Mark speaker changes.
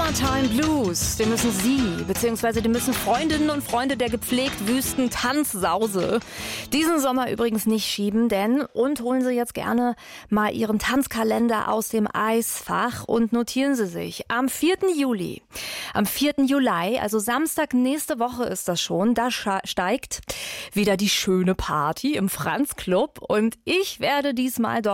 Speaker 1: Summertime Blues, den müssen Sie, beziehungsweise den müssen Freundinnen und Freunde der gepflegt wüsten Tanzsause diesen Sommer übrigens nicht schieben, und holen Sie jetzt gerne mal Ihren Tanzkalender aus dem Eisfach und notieren Sie sich. Am 4. Juli, also Samstag nächste Woche ist das schon, da steigt wieder die schöne Party im Franz Club und ich werde diesmal dort